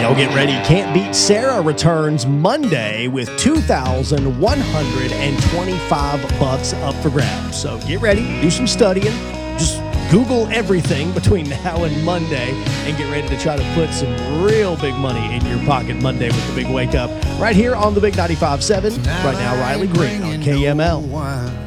Y'all get ready. Can't Beat Sarah returns Monday with $2,125 up for grabs. So get ready, do some studying. Just Google everything between now and Monday and get ready to try to put some real big money in your pocket Monday with the Big Wake Up right here on the Big 95.7. Right now, Riley Green on KML.